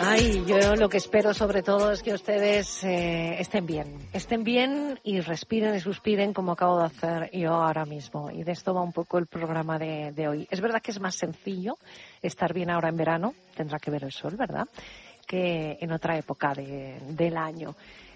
Ay, yo lo que espero sobre todo es que ustedes estén bien y respiren y suspiren como acabo de hacer yo ahora mismo. Y de esto va un poco el programa de hoy. Es verdad que es más sencillo estar bien ahora en verano, tendrá que ver el sol, ¿verdad?, que en otra época del año.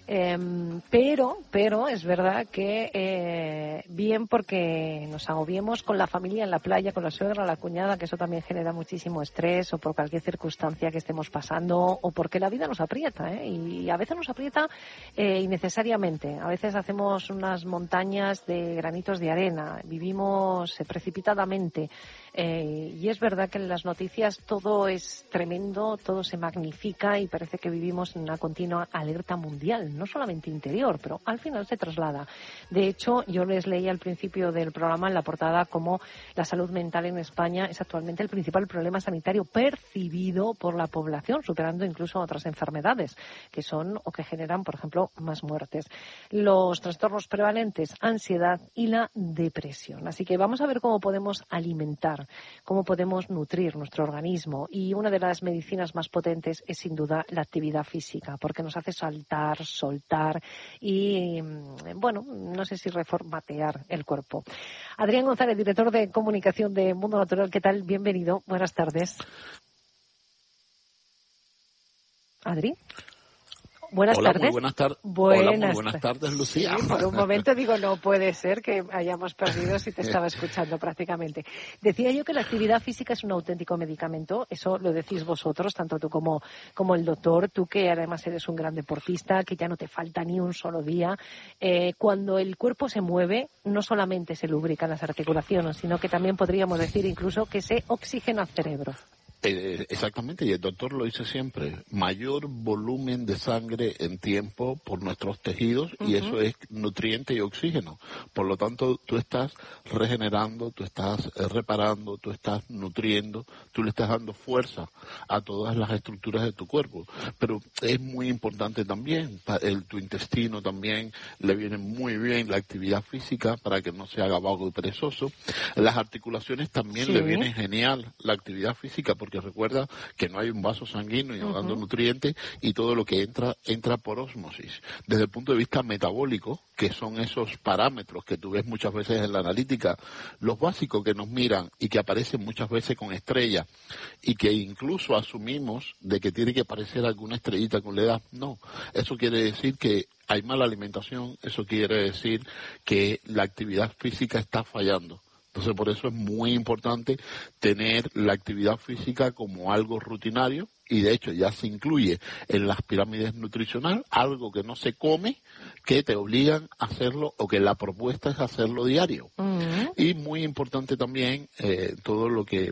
Pero es verdad que bien porque nos agobiemos con la familia en la playa, con la suegra, la cuñada, que eso también genera muchísimo estrés, o por cualquier circunstancia que estemos pasando, o porque la vida nos aprieta, y a veces nos aprieta innecesariamente. A veces hacemos unas montañas de granitos de arena, vivimos precipitadamente, y es verdad que en las noticias todo es tremendo, todo se magnifica y parece que vivimos en una continua alerta mundial, no solamente interior, pero al final se traslada. De hecho, yo les leí al principio del programa en la portada cómo la salud mental en España es actualmente el principal problema sanitario percibido por la población, superando incluso otras enfermedades que son o que generan, por ejemplo, más muertes. Los trastornos prevalentes, ansiedad y la depresión. Así que vamos a ver cómo podemos alimentar, cómo podemos nutrir nuestro organismo. Y una de las medicinas más potentes es sin duda la actividad física, porque nos hace saltar, soltar y, bueno, no sé si reformatear el cuerpo. Adrián González, director de comunicación de Mundo Natural, ¿qué tal? Bienvenido, buenas tardes. Adri. Buenas Hola, tardes. Muy buenas tardes. Hola, muy buenas tardes, Lucía. Sí, por un momento digo, no puede ser que hayamos perdido si te estaba escuchando prácticamente. Decía yo que la actividad física es un auténtico medicamento, eso lo decís vosotros, tanto tú como el doctor, tú que además eres un gran deportista, que ya no te falta ni un solo día. Cuando el cuerpo se mueve, no solamente se lubrican las articulaciones, sino que también podríamos decir incluso que se oxigena el cerebro. Exactamente, y el doctor lo dice siempre, mayor volumen de sangre en tiempo por nuestros tejidos, y eso es nutriente y oxígeno. Por lo tanto, tú estás regenerando, tú estás reparando, tú estás nutriendo, tú le estás dando fuerza a todas las estructuras de tu cuerpo. Pero es muy importante también, tu intestino también le viene muy bien la actividad física para que no se haga vago y perezoso. Las articulaciones también le viene genial la actividad física, porque recuerda que no hay un vaso sanguíneo dando nutrientes, y todo lo que entra por ósmosis. Desde el punto de vista metabólico, que son esos parámetros que tú ves muchas veces en la analítica, los básicos que nos miran y que aparecen muchas veces con estrellas, y que incluso asumimos de que tiene que aparecer alguna estrellita con la edad. No, eso quiere decir que hay mala alimentación, eso quiere decir que la actividad física está fallando. Entonces, por eso es muy importante tener la actividad física como algo rutinario, y de hecho ya se incluye en las pirámides nutricionales, algo que no se come, que te obligan a hacerlo, o que la propuesta es hacerlo diario. Y muy importante también todo lo que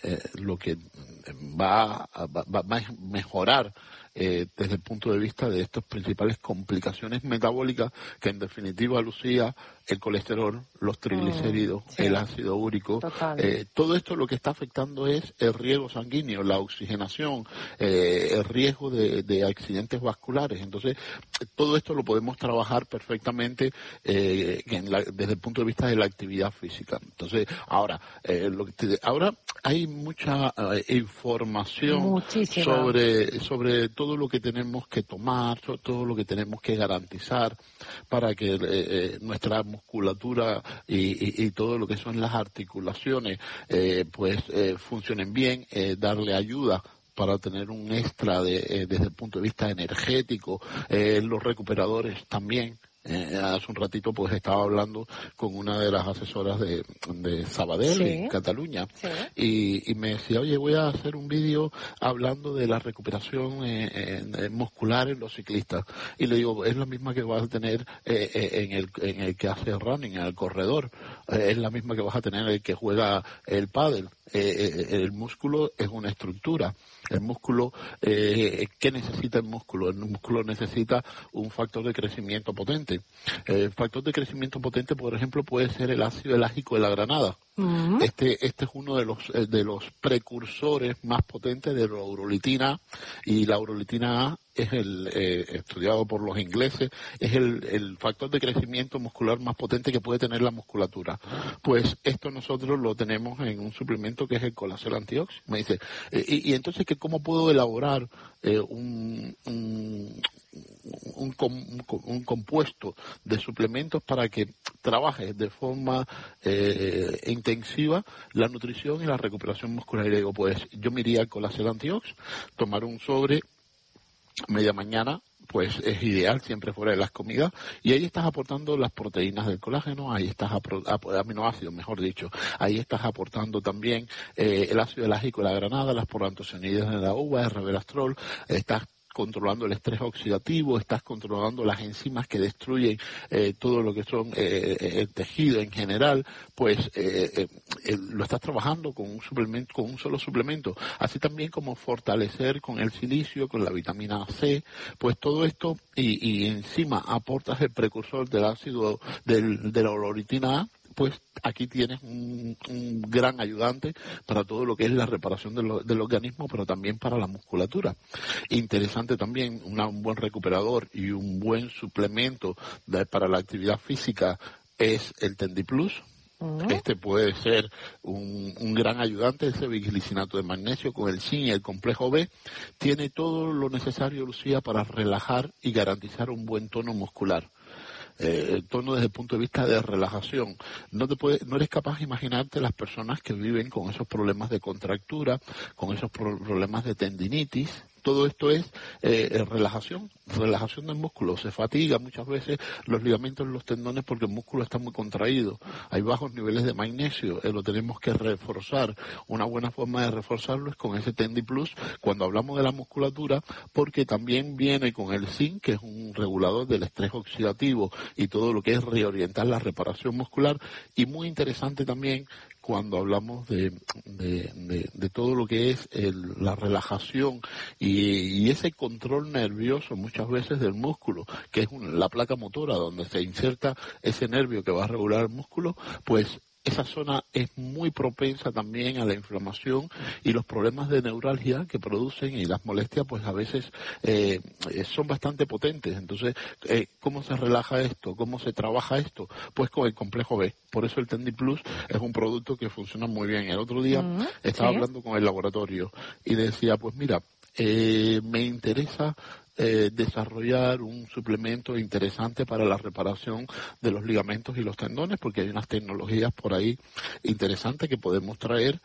va a mejorar desde el punto de vista de estas principales complicaciones metabólicas, que en definitiva, Lucía, el colesterol, los triglicéridos, el ácido úrico, todo esto lo que está afectando es el riego sanguíneo, la oxigenación, el riesgo de accidentes vasculares. Entonces, todo esto lo podemos trabajar perfectamente desde el punto de vista de la actividad física. Entonces, ahora hay mucha información sobre todo lo que tenemos que tomar, sobre todo lo que tenemos que garantizar para que nuestra musculatura y todo lo que son las articulaciones funcionen bien, darle ayuda para tener un extra desde el punto de vista energético, los recuperadores también. Hace un ratito pues estaba hablando con una de las asesoras de Sabadell, en Cataluña, y me decía, oye, voy a hacer un vídeo hablando de la recuperación muscular en los ciclistas, y le digo, es la misma que vas a tener en el que hace running, en el corredor, es la misma que vas a tener en el que juega el pádel. El músculo es una estructura. El músculo, ¿qué necesita el músculo? El músculo necesita un factor de crecimiento potente. El factor de crecimiento potente, por ejemplo, puede ser el ácido elágico de la granada. Este es uno de los precursores más potentes de la urolitina, y la urolitina A es el estudiado por los ingleses, es el factor de crecimiento muscular más potente que puede tener la musculatura. Pues esto nosotros lo tenemos en un suplemento que es el Colacel Antioxidant. Me dice, y entonces, ¿cómo puedo elaborar un compuesto de suplementos para que trabaje de forma intensiva la nutrición y la recuperación muscular? Y digo, pues yo me iría al Colacel Antiox, tomar un sobre media mañana, pues es ideal, siempre fuera de las comidas, y ahí estás aportando las proteínas del colágeno, ahí estás aminoácidos, mejor dicho, ahí estás aportando también el ácido elágico de la granada, las proantocianidas de la uva, el resveratrol, estás controlando el estrés oxidativo, estás controlando las enzimas que destruyen todo lo que son el tejido en general, pues lo estás trabajando con un suplemento, con un solo suplemento, así también como fortalecer con el silicio, con la vitamina C, pues todo esto y encima aportas el precursor del ácido de la oloritina A, pues aquí tienes un gran ayudante para todo lo que es la reparación del organismo, pero también para la musculatura. Interesante también, un buen recuperador y un buen suplemento para la actividad física es el Tendiplus. Este puede ser un gran ayudante, ese biglicinato de magnesio con el zinc y el complejo B. Tiene todo lo necesario, Lucía, para relajar y garantizar un buen tono muscular. Tono desde el punto de vista de relajación. No eres capaz de imaginarte las personas que viven con esos problemas de contractura, con esos problemas de tendinitis. Todo esto es relajación del músculo. Se fatiga muchas veces los ligamentos en los tendones porque el músculo está muy contraído. Hay bajos niveles de magnesio, lo tenemos que reforzar. Una buena forma de reforzarlo es con ese Tendiplus cuando hablamos de la musculatura, porque también viene con el zinc, que es un regulador del estrés oxidativo y todo lo que es reorientar la reparación muscular. Y muy interesante también cuando hablamos de todo lo que es la relajación y ese control nervioso muchas veces del músculo, que es la placa motora donde se inserta ese nervio que va a regular el músculo, pues esa zona es muy propensa también a la inflamación y los problemas de neuralgia que producen y las molestias pues a veces son bastante potentes. Entonces, ¿cómo se relaja esto? ¿Cómo se trabaja esto? Pues con el complejo B. Por eso el Tendiplus es un producto que funciona muy bien. El otro día estaba hablando con el laboratorio y decía, pues mira, me interesa desarrollar un suplemento interesante para la reparación de los ligamentos y los tendones, porque hay unas tecnologías por ahí interesantes que podemos traer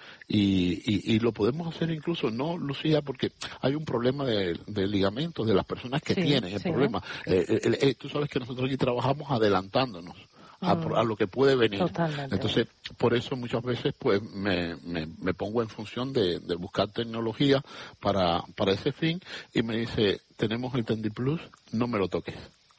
y lo podemos hacer incluso, no, Lucía, porque hay un problema de ligamentos de las personas que tienen el problema. Tú sabes que nosotros aquí trabajamos adelantándonos a lo que puede venir. Totalmente. Entonces, por eso muchas veces pues me pongo en función de buscar tecnología para ese fin y me dice, tenemos el Tendiplus, no me lo toques.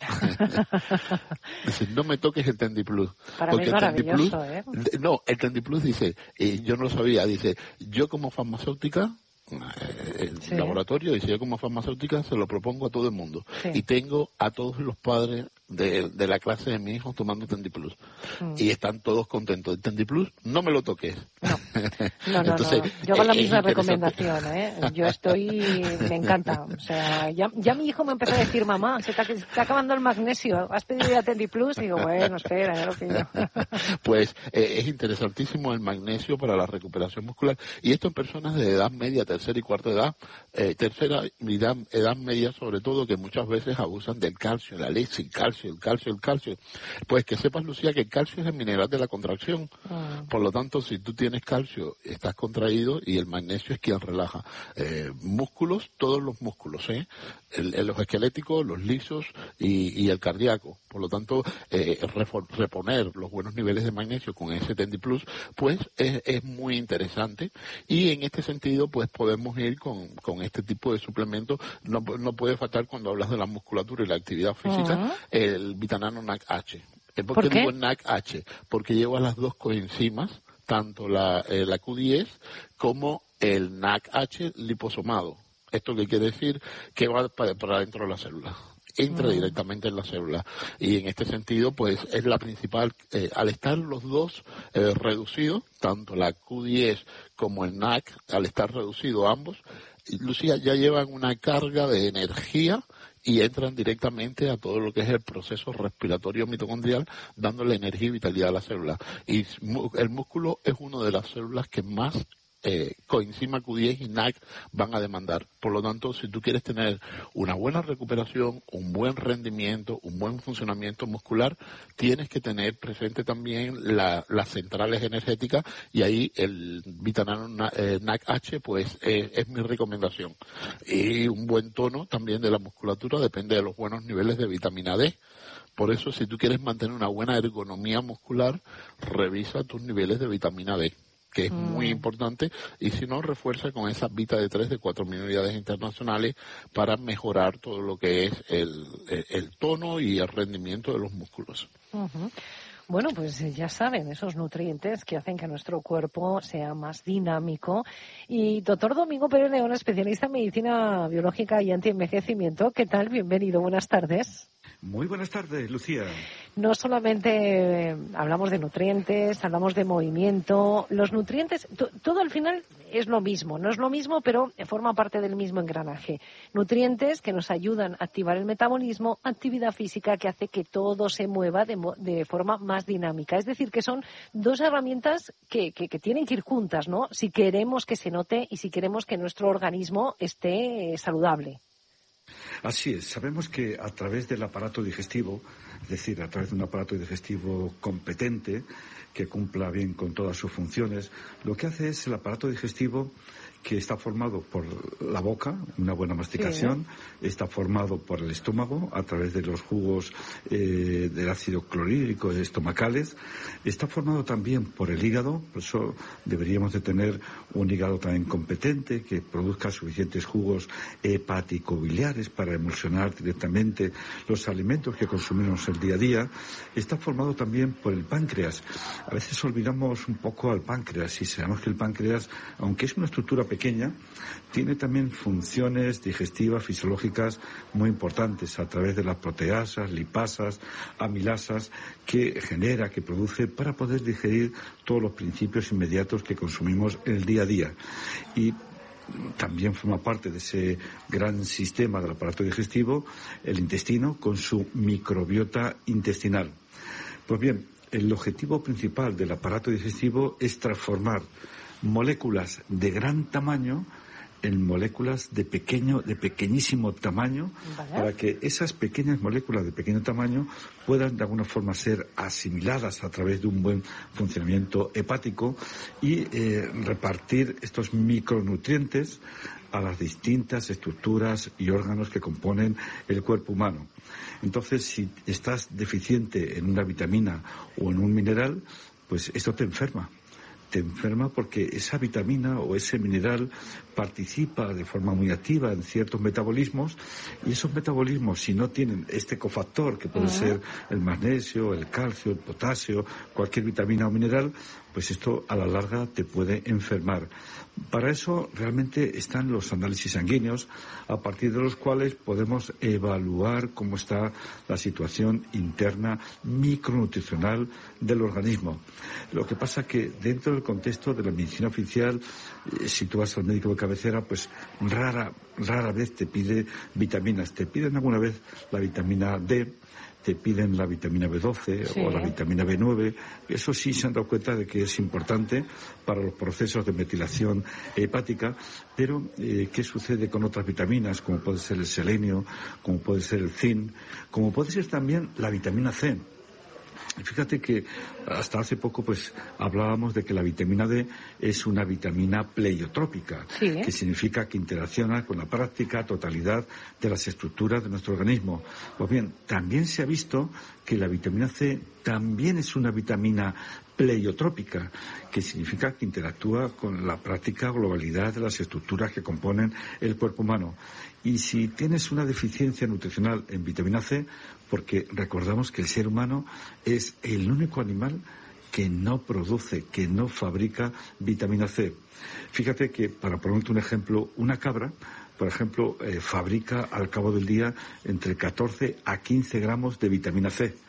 Dice, no me toques el Tendiplus. Para porque mí es maravilloso, No, el Tendiplus dice, yo no lo sabía, dice, yo como farmacéutica, el laboratorio dice, yo como farmacéutica se lo propongo a todo el mundo y tengo a todos los padres de la clase de mi hijo tomando Tendiplus y están todos contentos. El Tendiplus no me lo toques. No. Entonces, yo hago la misma recomendación, yo me encanta, o sea, ya mi hijo me empezó a decir, mamá, se está acabando el magnesio, ¿has pedido ya Tendiplus? Digo, bueno, espera, ya lo pido. Pues es interesantísimo el magnesio para la recuperación muscular y esto en personas de edad media, tercera y cuarta edad, edad media sobre todo, que muchas veces abusan del calcio, la leche, el calcio. Pues que sepas, Lucía, que el calcio es el mineral de la contracción. Por lo tanto, si tú tienes calcio, estás contraído y el magnesio es quien relaja. Músculos, todos los músculos, los esqueléticos, los lisos y el cardíaco. Por lo tanto, reponer los buenos niveles de magnesio con ese Tendiplus, pues es muy interesante. Y en este sentido, pues podemos ir con este tipo de suplementos. No puede faltar cuando hablas de la musculatura y la actividad física, el Vitanano NAC-H. ¿Por qué digo NAC-H? Porque lleva las dos coenzimas, tanto la Q10 como el NAC-H liposomado. ¿Esto qué quiere decir? Que va para dentro de la célula. Entra directamente en la célula. Y en este sentido, pues es la principal, al estar los dos reducidos, tanto la Q10 como el NAC, al estar reducidos ambos, Lucía, ya llevan una carga de energía y entran directamente a todo lo que es el proceso respiratorio mitocondrial, dándole energía y vitalidad a la célula. Y el músculo es una de las células que más coenzima Q10 y NAC van a demandar. Por lo tanto, si tú quieres tener una buena recuperación, un buen rendimiento, un buen funcionamiento muscular, tienes que tener presente también las centrales energéticas, y ahí el Vitanano NAC-H pues es mi recomendación. Y un buen tono también de la musculatura depende de los buenos niveles de vitamina D. Por eso, si tú quieres mantener una buena ergonomía muscular, revisa tus niveles de vitamina D, que es muy importante, y si no, refuerza con esa Vita D3 de 4.000 unidades internacionales para mejorar todo lo que es el tono y el rendimiento de los músculos. Uh-huh. Bueno, pues ya saben, esos nutrientes que hacen que nuestro cuerpo sea más dinámico. Y doctor Domingo Pérez León, especialista en medicina biológica y antienvejecimiento, ¿qué tal? Bienvenido, buenas tardes. Muy buenas tardes, Lucía. No solamente hablamos de nutrientes, hablamos de movimiento. Los nutrientes, todo al final es lo mismo. No es lo mismo, pero forma parte del mismo engranaje. Nutrientes que nos ayudan a activar el metabolismo, actividad física que hace que todo se mueva de forma más dinámica. Es decir, que son dos herramientas que tienen que ir juntas, ¿no? Si queremos que se note y si queremos que nuestro organismo esté saludable. Así es, sabemos que a través del aparato digestivo, es decir, a través de un aparato digestivo competente, que cumpla bien con todas sus funciones, lo que hace es el aparato digestivo que está formado por la boca, una buena masticación, está formado por el estómago a través de los jugos del ácido clorhídrico estomacales, está formado también por el hígado, por eso deberíamos de tener un hígado también competente que produzca suficientes jugos hepático-biliares para emulsionar directamente los alimentos que consumimos el día a día, está formado también por el páncreas. A veces olvidamos un poco al páncreas y sabemos que el páncreas, aunque es una estructura pequeña, tiene también funciones digestivas, fisiológicas muy importantes a través de las proteasas, lipasas, amilasas que genera, que produce para poder digerir todos los principios inmediatos que consumimos en el día a día. Y también forma parte de ese gran sistema del aparato digestivo el intestino con su microbiota intestinal. Pues bien, el objetivo principal del aparato digestivo es transformar moléculas de gran tamaño en moléculas de pequeñísimo tamaño, para que esas pequeñas moléculas de pequeño tamaño puedan de alguna forma ser asimiladas a través de un buen funcionamiento hepático y repartir estos micronutrientes a las distintas estructuras y órganos que componen el cuerpo humano. Entonces, si estás deficiente en una vitamina o en un mineral, pues esto te enferma. Te enferma porque esa vitamina o ese mineral participa de forma muy activa en ciertos metabolismos, y esos metabolismos, si no tienen este cofactor, que puede ser el magnesio, el calcio, el potasio, cualquier vitamina o mineral, pues esto a la larga te puede enfermar. Para eso realmente están los análisis sanguíneos, a partir de los cuales podemos evaluar cómo está la situación interna micronutricional del organismo. Lo que pasa que dentro del contexto de la medicina oficial, si tú vas al médico de cabecera, pues rara vez te pide vitaminas. Te piden alguna vez la vitamina D, te piden la vitamina B12 o la vitamina B9. Eso sí se han dado cuenta de que es importante para los procesos de metilación hepática, pero ¿qué sucede con otras vitaminas, como puede ser el selenio, como puede ser el zinc, como puede ser también la vitamina C? Fíjate que hasta hace poco pues hablábamos de que la vitamina D es una vitamina pleiotrópica, que significa que interacciona con la práctica totalidad de las estructuras de nuestro organismo. Pues bien, también se ha visto que la vitamina C también es una vitamina pleiotrópica, que significa que interactúa con la práctica globalidad de las estructuras que componen el cuerpo humano. Y si tienes una deficiencia nutricional en vitamina C, porque recordamos que el ser humano es el único animal que no produce, que no fabrica vitamina C. Fíjate que, para ponerte un ejemplo, una cabra, por ejemplo, fabrica al cabo del día entre 14 a 15 gramos de vitamina C.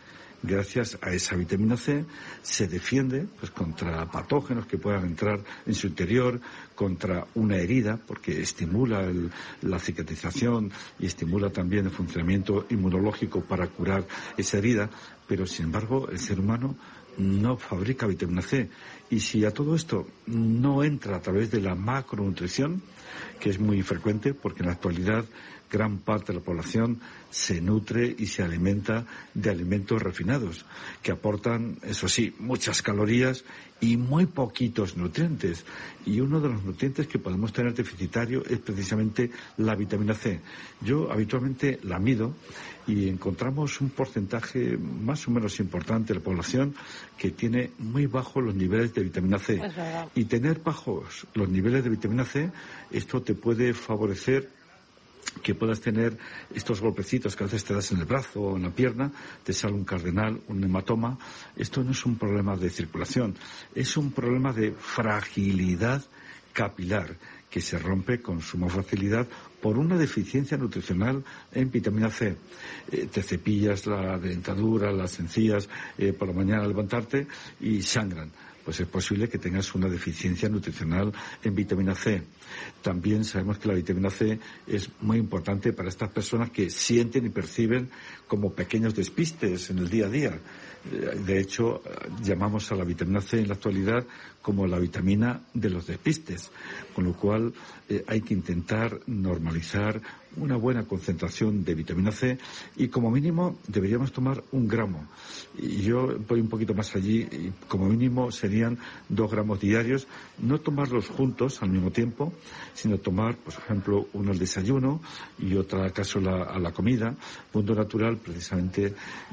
gracias a esa vitamina C, se defiende pues contra patógenos que puedan entrar en su interior, contra una herida, porque estimula la cicatrización y estimula también el funcionamiento inmunológico para curar esa herida, pero sin embargo el ser humano no fabrica vitamina C. Y si a todo esto no entra a través de la macronutrición, que es muy frecuente, porque en la actualidad gran parte de la población se nutre y se alimenta de alimentos refinados, que aportan, eso sí, muchas calorías y muy poquitos nutrientes. Y uno de los nutrientes que podemos tener deficitario es precisamente la vitamina C. Yo habitualmente la mido y encontramos un porcentaje más o menos importante de la población que tiene muy bajos los niveles de vitamina C. Y tener bajos los niveles de vitamina C, esto te puede favorecer que puedas tener estos golpecitos que a veces te das en el brazo o en la pierna, te sale un cardenal, un hematoma. Esto no es un problema de circulación, es un problema de fragilidad capilar que se rompe con suma facilidad por una deficiencia nutricional en vitamina C. Te cepillas la dentadura, las encías por la mañana al levantarte y sangran. Pues es posible que tengas una deficiencia nutricional en vitamina C. También sabemos que la vitamina C es muy importante para estas personas que sienten y perciben como pequeños despistes en el día a día. De hecho, llamamos a la vitamina C en la actualidad como la vitamina de los despistes, con lo cual hay que intentar normalizar una buena concentración de vitamina C y como mínimo deberíamos tomar 1 gramo. Y yo voy un poquito más allí y como mínimo serían 2 gramos diarios, no tomarlos juntos al mismo tiempo, sino tomar, por ejemplo, uno al desayuno y otro acaso a la comida. Mundo Natural precisamente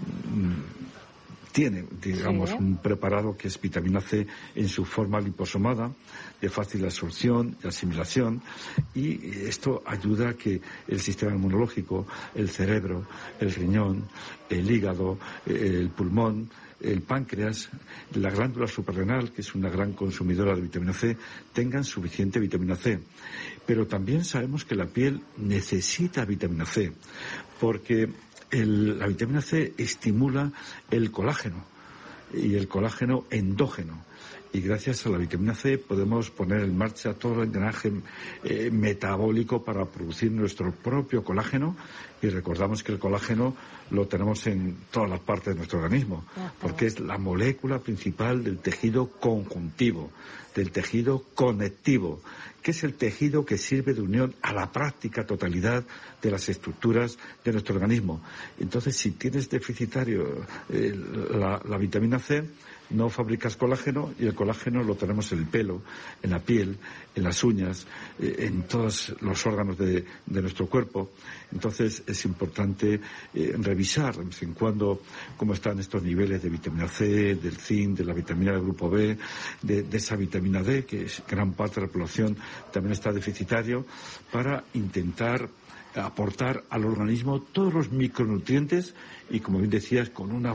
tiene, digamos, un preparado que es vitamina C en su forma liposomada, de fácil absorción y asimilación, y esto ayuda a que el sistema inmunológico, el cerebro, el riñón, el hígado, el pulmón, el páncreas, la glándula suprarrenal, que es una gran consumidora de vitamina C, tengan suficiente vitamina C. Pero también sabemos que la piel necesita vitamina C, porque la vitamina C estimula el colágeno y el colágeno endógeno. Y gracias a la vitamina C podemos poner en marcha todo el engranaje metabólico para producir nuestro propio colágeno. Y recordamos que el colágeno lo tenemos en todas las partes de nuestro organismo, porque es la molécula principal del tejido conjuntivo, del tejido conectivo, que es el tejido que sirve de unión a la práctica totalidad de las estructuras de nuestro organismo. Entonces, si tienes deficitario la vitamina C, no fabricas colágeno, y el colágeno lo tenemos en el pelo, en la piel, en las uñas, en todos los órganos de nuestro cuerpo. Entonces es importante revisar de vez en cuando cómo están estos niveles de vitamina C, del zinc, de la vitamina del grupo B, de esa vitamina D, que es gran parte de la población también está deficitario, para intentar aportar al organismo todos los micronutrientes y, como bien decías, con un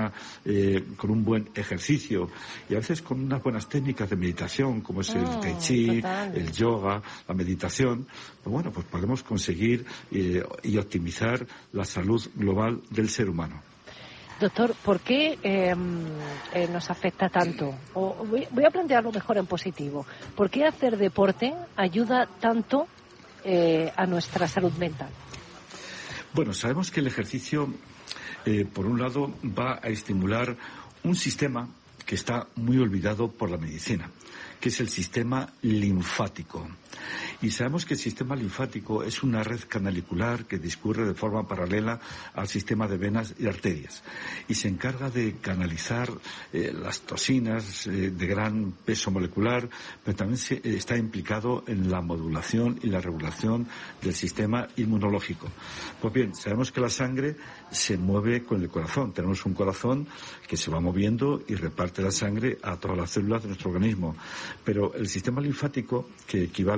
buen ejercicio y a veces con unas buenas técnicas de meditación, como es el tai chi, el yoga, la meditación. Pues bueno, pues podemos conseguir y optimizar la salud global del ser humano. Doctor, ¿por qué nos afecta tanto? Voy a plantearlo mejor en positivo. ¿Por qué hacer deporte ayuda tanto a nuestra salud mental? Bueno, sabemos que el ejercicio, por un lado, va a estimular un sistema que está muy olvidado por la medicina, que es el sistema linfático. Y sabemos que el sistema linfático es una red canalicular que discurre de forma paralela al sistema de venas y arterias y se encarga de canalizar las toxinas de gran peso molecular, pero también está implicado en la modulación y la regulación del sistema inmunológico. Pues bien, sabemos que la sangre se mueve con el corazón. Tenemos un corazón que se va moviendo y reparte la sangre a todas las células de nuestro organismo, pero el sistema linfático, que equivale a unos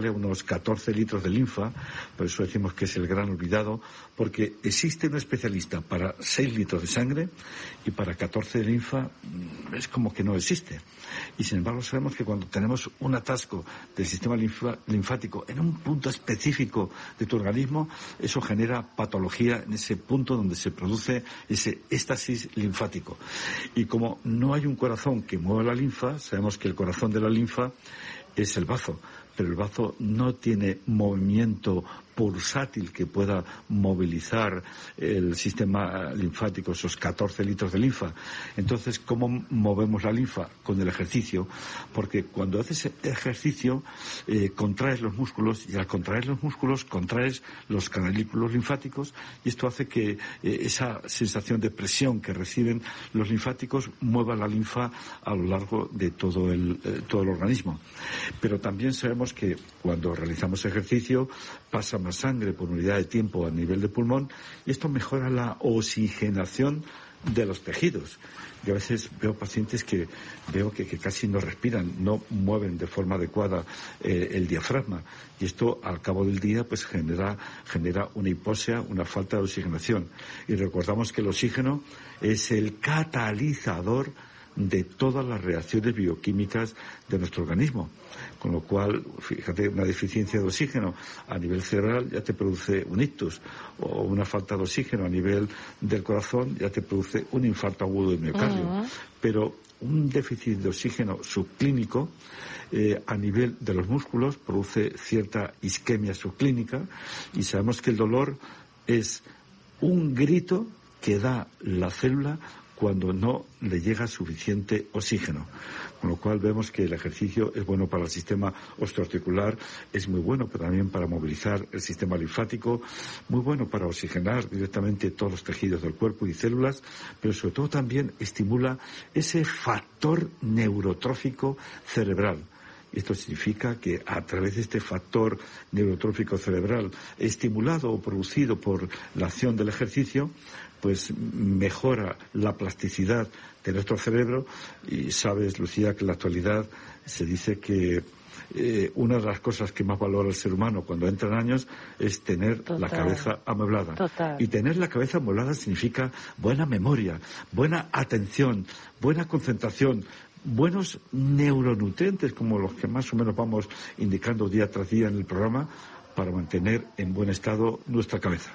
14 litros de linfa, por eso decimos que es el gran olvidado, porque existe un especialista para 6 litros de sangre y para 14 de linfa es como que no existe. Y sin embargo sabemos que cuando tenemos un atasco del sistema linfático en un punto específico de tu organismo, eso genera patología en ese punto donde se produce ese éxtasis linfático. Y como no hay un corazón que mueva la linfa, sabemos que el corazón de la linfa es el bazo, pero el bazo no tiene movimiento pulsátil que pueda movilizar el sistema linfático, esos 14 litros de linfa. Entonces, ¿cómo movemos la linfa? Con el ejercicio, porque cuando haces ejercicio contraes los músculos y al contraer los músculos contraes los canalículos linfáticos y esto hace que esa sensación de presión que reciben los linfáticos mueva la linfa a lo largo de todo el organismo. Pero también sabemos que cuando realizamos ejercicio pasa más sangre por unidad de tiempo a nivel de pulmón y esto mejora la oxigenación de los tejidos. Yo a veces veo pacientes que veo que casi no respiran, no mueven de forma adecuada el diafragma y esto al cabo del día pues genera una hipoxia, una falta de oxigenación. Y recordamos que el oxígeno es el catalizador de todas las reacciones bioquímicas de nuestro organismo. Con lo cual, fíjate, una deficiencia de oxígeno a nivel cerebral ya te produce un ictus, o una falta de oxígeno a nivel del corazón ya te produce un infarto agudo de miocardio. Pero un déficit de oxígeno subclínico a nivel de los músculos produce cierta isquemia subclínica y sabemos que el dolor es un grito que da la célula cuando no le llega suficiente oxígeno. Con lo cual vemos que el ejercicio es bueno para el sistema osteoarticular, es muy bueno pero también para movilizar el sistema linfático, muy bueno para oxigenar directamente todos los tejidos del cuerpo y células, pero sobre todo también estimula ese factor neurotrófico cerebral. Esto significa que a través de este factor neurotrófico cerebral estimulado o producido por la acción del ejercicio, pues mejora la plasticidad de nuestro cerebro y sabes, Lucía, que en la actualidad se dice que una de las cosas que más valora el ser humano cuando entra en años es tener la cabeza amueblada. Y tener la cabeza amueblada significa buena memoria, buena atención, buena concentración, buenos neuronutrientes como los que más o menos vamos indicando día tras día en el programa para mantener en buen estado nuestra cabeza.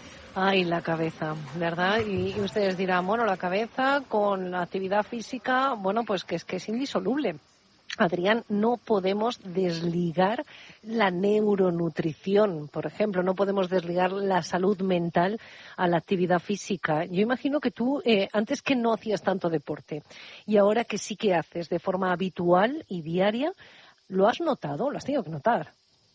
Ay, la cabeza, ¿verdad? Y ustedes dirán, bueno, la cabeza con la actividad física, bueno, pues que es indisoluble. Adrián, no podemos desligar la neuronutrición, por ejemplo, no podemos desligar la salud mental a la actividad física. Yo imagino que tú, antes que no hacías tanto deporte y ahora que sí que haces de forma habitual y diaria, ¿lo has notado? ¿Lo has tenido que notar?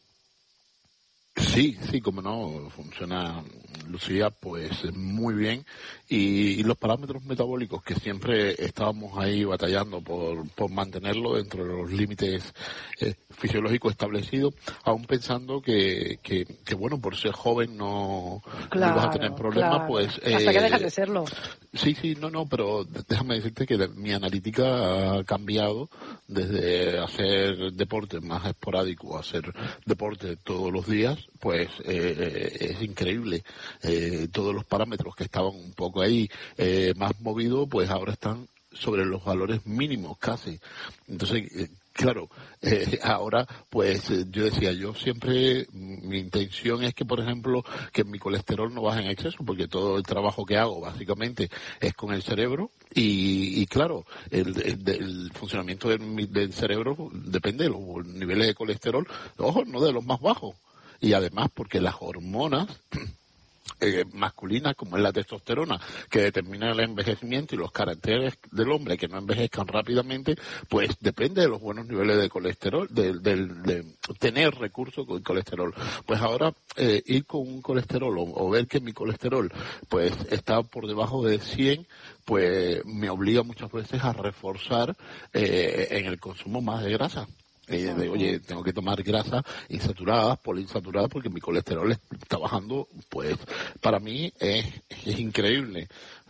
Sí, como no, funciona, Lucía, pues muy bien. Y los parámetros metabólicos que siempre estábamos ahí batallando por mantenerlo dentro de los límites fisiológicos establecidos, aún pensando que bueno, por ser joven no vas a tener problemas, pues... hasta que dejas de serlo. Sí, no, pero déjame decirte que mi analítica ha cambiado desde hacer deporte más esporádico a hacer deporte todos los días, pues es increíble. Todos los parámetros que estaban un poco ahí más movidos, pues ahora están sobre los valores mínimos casi. Entonces, claro, ahora pues yo decía, yo siempre mi intención es que, por ejemplo, que mi colesterol no baje en exceso, porque todo el trabajo que hago básicamente es con el cerebro y claro, el funcionamiento del cerebro depende de los niveles de colesterol, ojo, no de los más bajos. Y además porque las hormonas masculinas, como es la testosterona, que determina el envejecimiento y los caracteres del hombre que no envejezcan rápidamente, pues depende de los buenos niveles de colesterol, de tener recursos con el colesterol. Pues ahora ir con un colesterol o ver que mi colesterol pues está por debajo de 100, pues me obliga muchas veces a reforzar en el consumo más de grasa. Oye, tengo que tomar grasas insaturadas, poliinsaturadas, porque mi colesterol está bajando, pues para mí es increíble.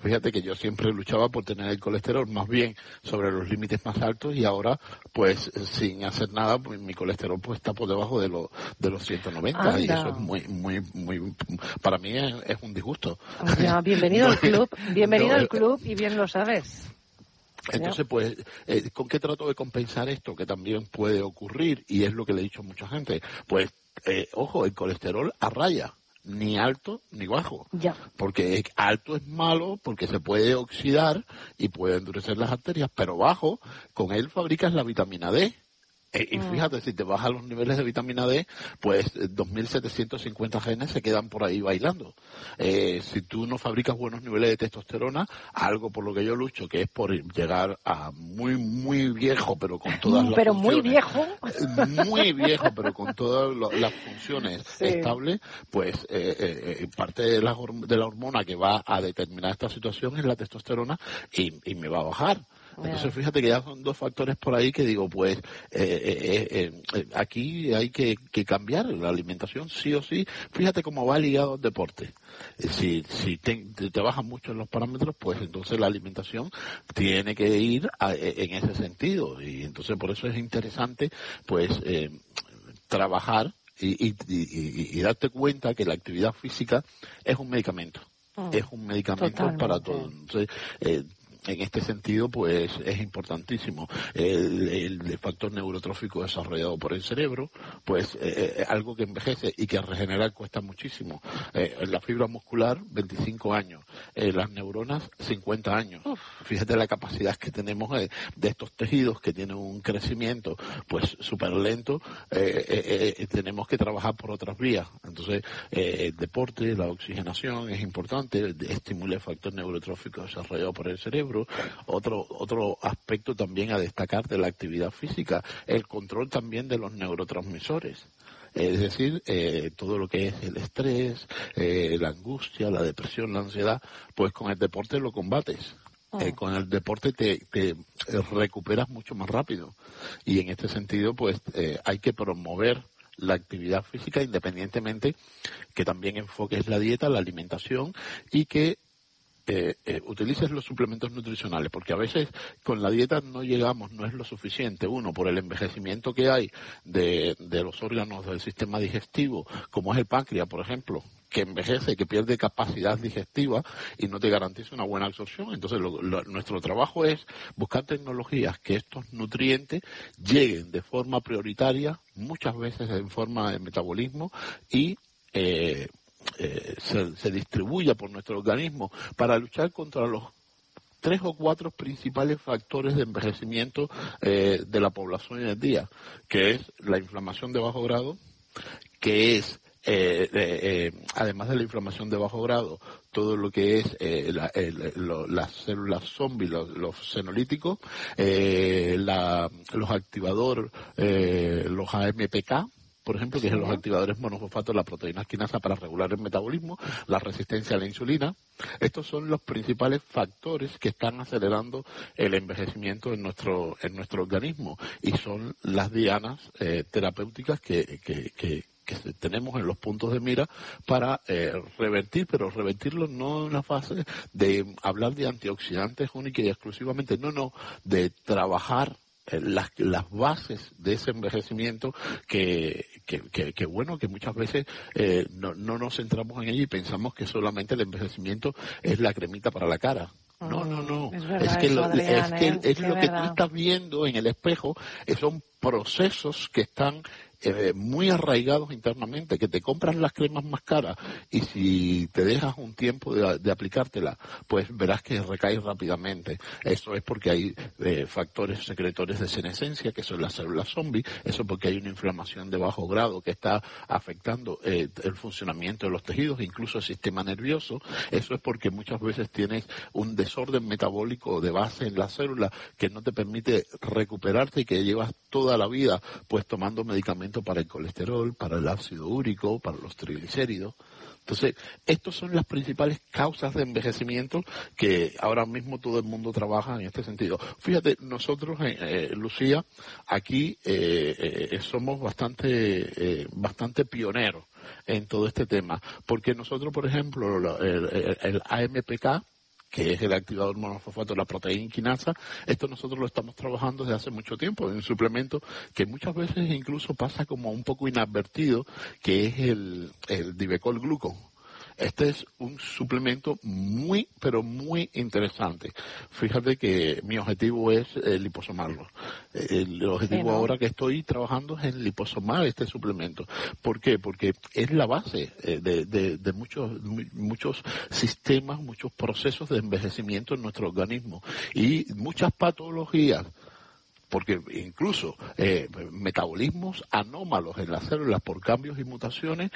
Fíjate que yo siempre luchaba por tener el colesterol más bien sobre los límites más altos y ahora, pues, sin hacer nada, pues mi colesterol pues está por debajo de los 190. Anda. Y eso es muy, para mí es un disgusto. Ya, bienvenido al club, al club, y bien lo sabes. Entonces, pues, ¿con qué trato de compensar esto? Que también puede ocurrir, y es lo que le he dicho a mucha gente. Pues, ojo, el colesterol a raya, ni alto ni bajo. Ya. Porque alto es malo, porque se puede oxidar y puede endurecer las arterias, pero bajo, con él fabricas la vitamina D. Y fíjate, si te bajas los niveles de vitamina D, pues 2.750 genes se quedan por ahí bailando. Si tú no fabricas buenos niveles de testosterona, algo por lo que yo lucho, que es por llegar a muy viejo, pero con todas las pero funciones. Muy viejo, pero con todas las funciones estables, pues parte de la hormona que va a determinar esta situación es la testosterona y me va a bajar. Entonces, fíjate que ya son dos factores por ahí que digo, pues, aquí hay que cambiar la alimentación, sí o sí. Fíjate cómo va ligado al deporte. Si te bajan mucho en los parámetros, pues entonces la alimentación tiene que ir en ese sentido. Y entonces por eso es interesante, pues, trabajar y darte cuenta que la actividad física es un medicamento. Es un medicamento totalmente para todo. Entonces, en este sentido, pues es importantísimo el factor neurotrófico desarrollado por el cerebro, pues algo que envejece y que regenerar cuesta muchísimo. La fibra muscular, 25 años. Las neuronas, 50 años. Fíjate la capacidad que tenemos de estos tejidos que tienen un crecimiento pues súper lento. Tenemos que trabajar por otras vías. Entonces, el deporte, la oxigenación es importante, estimula el factor neurotrófico desarrollado por el cerebro. Otro aspecto también a destacar de la actividad física, el control también de los neurotransmisores. Es decir, todo lo que es el estrés, la angustia, la depresión, la ansiedad, pues con el deporte lo combates. Con el deporte te recuperas mucho más rápido. Y en este sentido, pues hay que promover la actividad física independientemente que también enfoques la dieta, la alimentación y que utilices los suplementos nutricionales, porque a veces con la dieta no llegamos, no es lo suficiente. Uno, por el envejecimiento que hay de los órganos del sistema digestivo, como es el páncreas, por ejemplo, que envejece, que pierde capacidad digestiva y no te garantiza una buena absorción. Entonces, nuestro trabajo es buscar tecnologías que estos nutrientes lleguen de forma prioritaria, muchas veces en forma de metabolismo, y se distribuya por nuestro organismo para luchar contra los 3 o 4 principales factores de envejecimiento de la población hoy en día, que es la inflamación de bajo grado, que es además de la inflamación de bajo grado, todo lo que es las células zombi, los senolíticos, los activadores, los AMPK, por ejemplo, que son los activadores monofosfato de la proteína quinasa para regular el metabolismo, la resistencia a la insulina. Estos son los principales factores que están acelerando el envejecimiento en nuestro organismo y son las dianas terapéuticas que tenemos en los puntos de mira para revertir, pero revertirlo no en una fase de hablar de antioxidantes única y exclusivamente, no, de trabajar las bases de ese envejecimiento que bueno, que muchas veces no nos centramos en ello y pensamos que solamente el envejecimiento es la cremita para la cara. No. Es verdad, Es que lo que verdad. tú estás viendo en el espejo son procesos que están muy arraigados internamente, que te compras las cremas más caras y si te dejas un tiempo de aplicártela, pues verás que recae rápidamente. Eso es porque hay factores secretores de senescencia, que son las células zombi, eso porque hay una inflamación de bajo grado que está afectando el funcionamiento de los tejidos, incluso el sistema nervioso. Eso es porque muchas veces tienes un desorden metabólico de base en la célula que no te permite recuperarte y que llevas toda la vida pues tomando medicamentos para el colesterol, para el ácido úrico, para los triglicéridos. Entonces, estas son las principales causas de envejecimiento que ahora mismo todo el mundo trabaja en este sentido. Fíjate, nosotros, Lucía, aquí somos bastante pioneros en todo este tema, porque nosotros, por ejemplo, el AMPK, que es el activador monofosfato de la proteína quinasa. Esto nosotros lo estamos trabajando desde hace mucho tiempo en un suplemento que muchas veces incluso pasa como un poco inadvertido, que es el Divecol Glucon. Este es un suplemento muy, pero muy interesante. Fíjate que mi objetivo es liposomarlo. El objetivo ahora que estoy trabajando es en liposomar este suplemento. ¿Por qué? Porque es la base de muchos sistemas, muchos procesos de envejecimiento en nuestro organismo y muchas patologías. Porque incluso metabolismos anómalos en las células por cambios y mutaciones,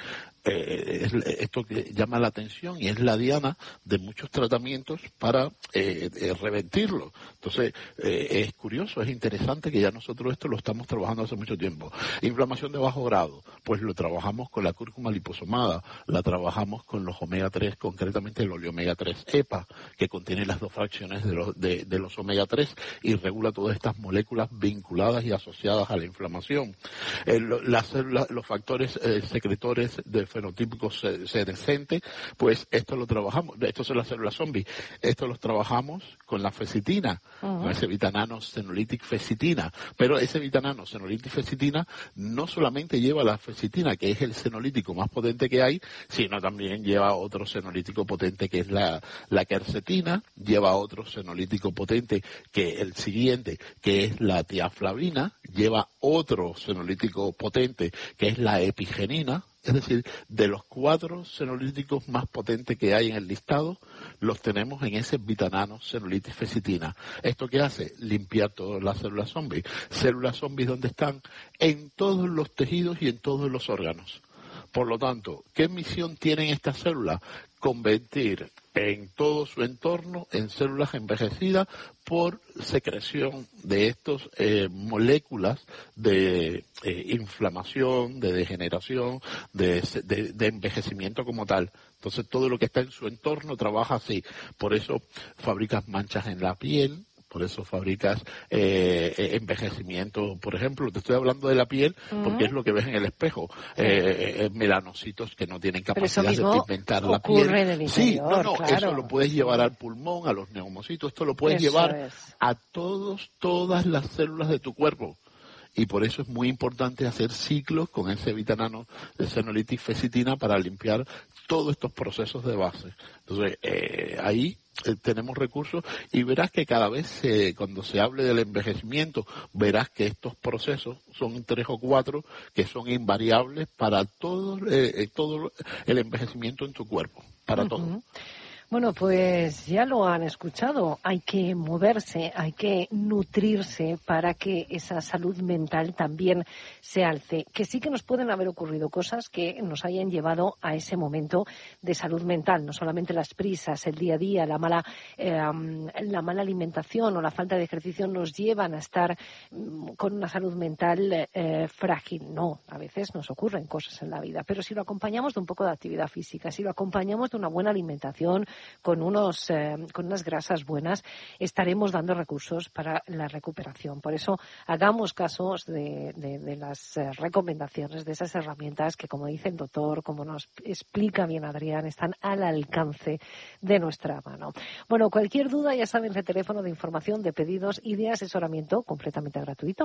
es esto que llama la atención y es la diana de muchos tratamientos para revertirlo. Entonces, es curioso, es interesante que ya nosotros esto lo estamos trabajando hace mucho tiempo. Inflamación de bajo grado, pues lo trabajamos con la cúrcuma liposomada, la trabajamos con los omega 3, concretamente el oleomega 3 EPA, que contiene las dos fracciones de los omega 3 y regula todas estas moléculas vinculadas y asociadas a la inflamación. Las células, los factores secretores de fenotípicos senescentes, pues esto lo trabajamos, estos son las células zombies, esto los trabajamos con la fecitina, con ese vitanano senolytic fecitina, pero ese vitanano senolytic fecitina no solamente lleva la fecitina, que es el senolítico más potente que hay, sino también lleva otro senolítico potente que es la quercetina, lleva otro senolítico potente que el siguiente, que es la tiaflavina, lleva otro senolítico potente que es la epigenina. Es decir, de los 4 senolíticos más potentes que hay en el listado, los tenemos en ese vitanano senolitis fecitina. ¿Esto qué hace? Limpiar todas las células zombies. Células zombies, ¿dónde están? En todos los tejidos y en todos los órganos. Por lo tanto, ¿qué misión tienen estas células? Convertir en todo su entorno en células envejecidas por secreción de estas moléculas de inflamación, de degeneración, de envejecimiento como tal. Entonces todo lo que está en su entorno trabaja así. Por eso fabricas manchas en la piel, por eso fabricas envejecimiento. Por ejemplo, te estoy hablando de la piel porque es lo que ves en el espejo. Melanocitos que no tienen capacidad de pigmentar la piel. En el interior, sí, claro. Eso lo puedes llevar al pulmón, a los neumocitos, esto lo puedes llevar a todas las células de tu cuerpo. Y por eso es muy importante hacer ciclos con ese vitanano de senolitis fecitina para limpiar todos estos procesos de base. Entonces, ahí tenemos recursos y verás que cada vez cuando se hable del envejecimiento, verás que estos procesos son 3 o 4 que son invariables para todo el envejecimiento en tu cuerpo, para todo. Bueno, pues ya lo han escuchado. Hay que moverse, hay que nutrirse para que esa salud mental también se alce. Que sí que nos pueden haber ocurrido cosas que nos hayan llevado a ese momento de salud mental. No solamente las prisas, el día a día, la mala alimentación o la falta de ejercicio nos llevan a estar con una salud mental frágil. No, a veces nos ocurren cosas en la vida. Pero si lo acompañamos de un poco de actividad física, si lo acompañamos de una buena alimentación, con unas grasas buenas, estaremos dando recursos para la recuperación. Por eso hagamos casos de las recomendaciones, de esas herramientas que, como dice el doctor, como nos explica bien Adrián, están al alcance de nuestra mano. Bueno, cualquier duda, ya saben, el teléfono de información, de pedidos y de asesoramiento completamente gratuito,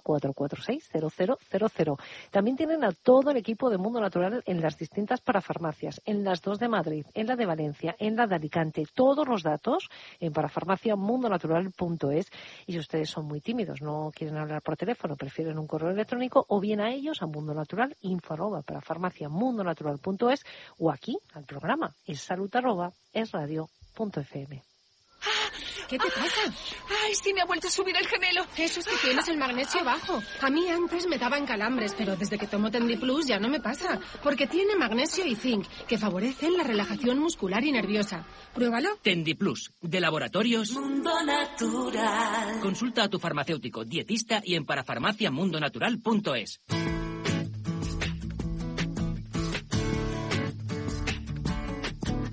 91-446-0000. También tienen a todo el equipo de Mundo Natural en las distintas parafarmacias, en las 2 de Madrid, en la de Valencia, en la de Alicante. Todos los datos en parafarmaciamundonatural.es. Y si ustedes son muy tímidos, no quieren hablar por teléfono, prefieren un correo electrónico, o bien a ellos, a mundonatural@parafarmaciamundonatural.es, o aquí al programa salud@esradio.fm. ¿Qué te pasa? ¡Ay, sí, me ha vuelto a subir el gemelo! Eso es que tienes el magnesio bajo. A mí antes me daban calambres, pero desde que tomo Tendi Plus ya no me pasa. Porque tiene magnesio y zinc, que favorecen la relajación muscular y nerviosa. Pruébalo. Tendi Plus, de Laboratorios Mundo Natural. Consulta a tu farmacéutico, dietista y en parafarmaciamundonatural.es.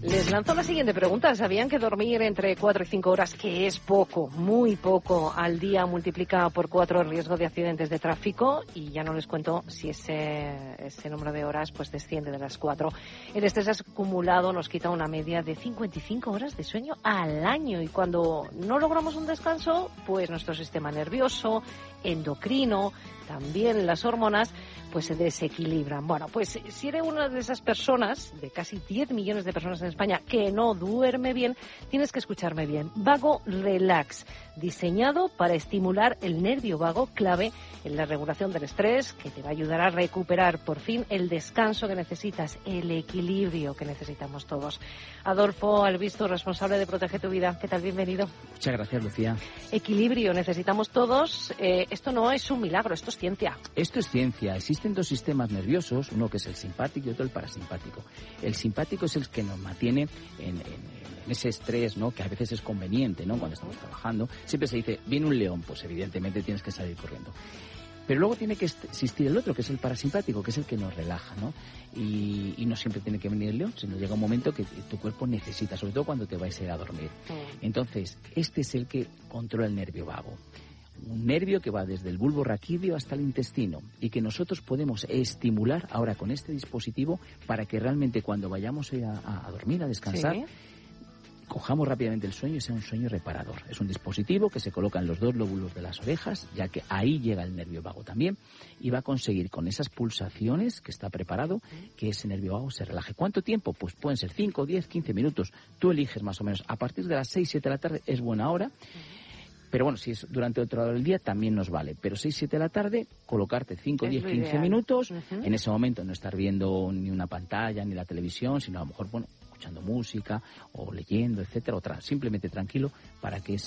Les lanzo la siguiente pregunta. ¿Sabían que dormir entre 4 y 5 horas, que es poco, muy poco, al día, multiplica por 4 el riesgo de accidentes de tráfico? Y ya no les cuento si ese número de horas pues desciende de las 4. El estrés acumulado nos quita una media de 55 horas de sueño al año. Y cuando no logramos un descanso, pues nuestro sistema nervioso, endocrino, también las hormonas, pues se desequilibran. Bueno, pues si eres una de esas personas, de casi 10 millones de personas en España, que no duerme bien, tienes que escucharme bien. Vago Relax, diseñado para estimular el nervio vago, clave en la regulación del estrés, que te va a ayudar a recuperar por fin el descanso que necesitas, el equilibrio que necesitamos todos. Adolfo Albisto, responsable de Protege tu Vida. ¿Qué tal? Bienvenido. Muchas gracias, Lucía. Equilibrio necesitamos todos. Esto no es un milagro, esto es ciencia. Esto es ciencia. Existen dos sistemas nerviosos, uno que es el simpático y otro el parasimpático. El simpático es el que nos mantiene en ese estrés, ¿no? Que a veces es conveniente, ¿no? Cuando estamos trabajando. Siempre se dice, viene un león, pues evidentemente tienes que salir corriendo. Pero luego tiene que existir el otro, que es el parasimpático, que es el que nos relaja, ¿no? Y no siempre tiene que venir el león, sino llega un momento que tu cuerpo necesita, sobre todo cuando te vais a ir a dormir. Entonces, este es el que controla el nervio vago. Un nervio que va desde el bulbo raquídeo hasta el intestino y que nosotros podemos estimular ahora con este dispositivo para que realmente cuando vayamos a dormir, a descansar, ¿sí?, cojamos rápidamente el sueño y sea un sueño reparador. Es un dispositivo que se coloca en los dos lóbulos de las orejas, ya que ahí llega el nervio vago también, y va a conseguir con esas pulsaciones que está preparado que ese nervio vago se relaje. ¿Cuánto tiempo? Pues pueden ser 5, 10, 15 minutos. Tú eliges más o menos. A partir de las 6, 7 de la tarde es buena hora. Pero bueno, si es durante otra hora del día también nos vale. Pero 6, 7 de la tarde, colocarte 5, 10, 15 minutos. En ese momento no estar viendo ni una pantalla ni la televisión, sino a lo mejor, bueno, escuchando música o leyendo, etcétera, simplemente tranquilo para que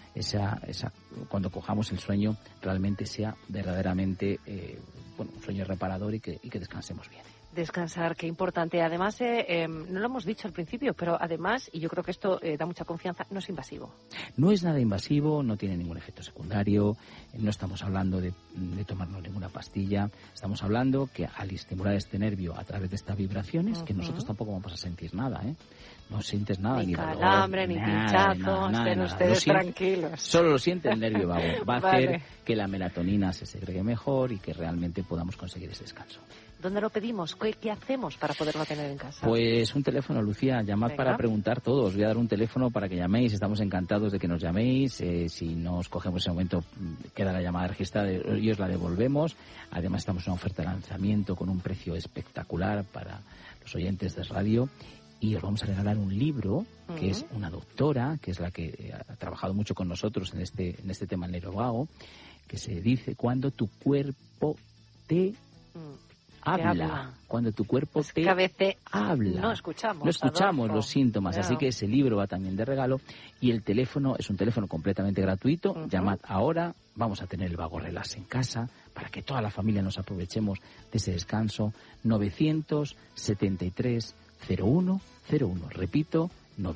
cuando cojamos el sueño realmente sea verdaderamente un sueño reparador y que descansemos bien. Descansar, qué importante. Además, no lo hemos dicho al principio, pero además, y yo creo que esto da mucha confianza, no es invasivo. No es nada invasivo, no tiene ningún efecto secundario, no estamos hablando de tomarnos ninguna pastilla, estamos hablando que al estimular este nervio a través de estas vibraciones, que nosotros tampoco vamos a sentir nada, no sientes nada, ni calambre, ni pinchazo, estén ustedes tranquilos. Solo lo siente el nervio vago. Va a hacer que la melatonina se segregue mejor y que realmente podamos conseguir ese descanso. ¿Dónde lo pedimos? ¿Qué hacemos para poderlo tener en casa? Pues un teléfono, Lucía. Llamad para preguntar todo. Os voy a dar un teléfono para que llaméis. Estamos encantados de que nos llaméis. Si no os cogemos ese momento, queda la llamada registrada y os la devolvemos. Además, estamos en una oferta de lanzamiento con un precio espectacular para los oyentes de radio. Y os vamos a regalar un libro que es una doctora, que es la que ha trabajado mucho con nosotros en este tema nervio vago, que se dice Cuando tu cuerpo te habla. Cuando tu cuerpo te habla. No escuchamos Adolfo, los síntomas. Así que ese libro va también de regalo. Y el teléfono es un teléfono completamente gratuito. Llamad ahora. Vamos a tener el Vago Relax en casa para que toda la familia nos aprovechemos de ese descanso. 973 0101. Repito,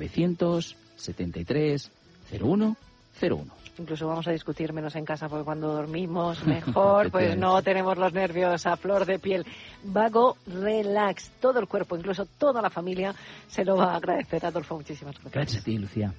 973 0101. Incluso vamos a discutir menos en casa porque cuando dormimos mejor, pues no tenemos los nervios a flor de piel. Vago Relax, todo el cuerpo, incluso toda la familia se lo va a agradecer. Adolfo, muchísimas gracias. Gracias a ti, Lucía.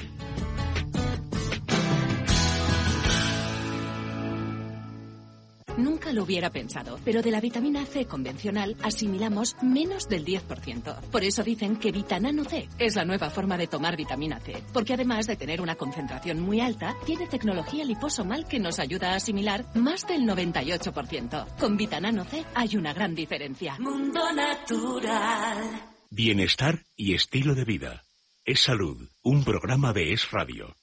Nunca lo hubiera pensado, pero de la vitamina C convencional asimilamos menos del 10%. Por eso dicen que Vitanano C es la nueva forma de tomar vitamina C, porque además de tener una concentración muy alta, tiene tecnología liposomal que nos ayuda a asimilar más del 98%. Con Vitanano C hay una gran diferencia. Mundo Natural. Bienestar y estilo de vida. Es Salud, un programa de Es Radio.